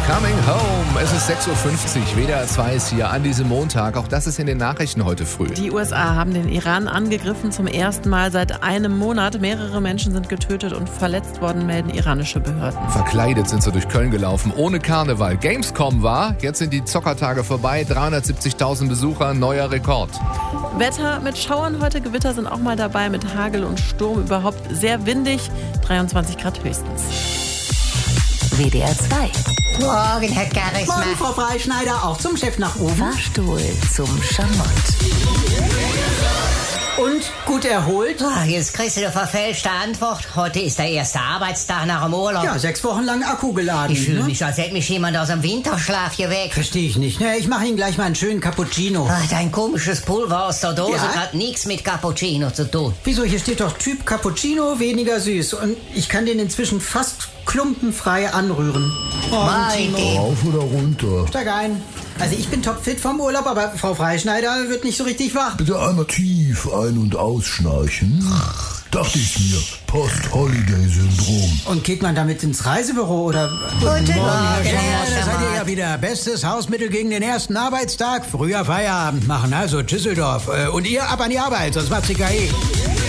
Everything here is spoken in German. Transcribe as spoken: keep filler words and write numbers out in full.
Coming Home. Es ist sechs Uhr fünfzig. W D R zwei ist hier an diesem Montag. Auch das ist in den Nachrichten heute früh. Die U S A haben den Iran angegriffen zum ersten Mal seit einem Monat. Mehrere Menschen sind getötet und verletzt worden, melden iranische Behörden. Verkleidet sind sie durch Köln gelaufen, ohne Karneval. Gamescom war, jetzt sind die Zockertage vorbei. dreihundertsiebzigtausend Besucher, neuer Rekord. Wetter mit Schauern heute, Gewitter sind auch mal dabei, mit Hagel und Sturm, überhaupt sehr windig. dreiundzwanzig Grad höchstens. W D R zwei. Morgen, Herr Garrismann. Morgen, Frau Freischneider, auch zum Chef nach oben. Fahrstuhl zum Schamott. Und gut erholt? Oh, jetzt kriegst du eine verfälschte Antwort. Heute ist der erste Arbeitstag nach dem Urlaub. Ja, sechs Wochen lang Akku geladen. Ich fühle ne? mich, als hätte mich jemand aus dem Winterschlaf geweckt. Verstehe ich nicht. Ne? Ich mache Ihnen gleich mal einen schönen Cappuccino. Ach, dein komisches Pulver aus der Dose Ja? hat nichts mit Cappuccino zu tun. Wieso? Hier steht doch Typ Cappuccino, weniger süß. Und ich kann den inzwischen fast klumpenfrei anrühren. Morgen, Mein Timo. Gott. Rauf oder runter? Steig ein. Also ich bin topfit vom Urlaub, aber Frau Freischneider wird nicht so richtig wach. Bitte einmal tief ein- und ausschnarchen. Dachte ich mir. Post-Holiday-Syndrom. Und geht man damit ins Reisebüro oder... Guten Morgen, Ja, Herr da seid ihr ja Schamott. wieder. Bestes Hausmittel gegen den ersten Arbeitstag. Früher Feierabend machen, also Düsseldorf. Äh, Und ihr ab an die Arbeit, sonst macht's die K I.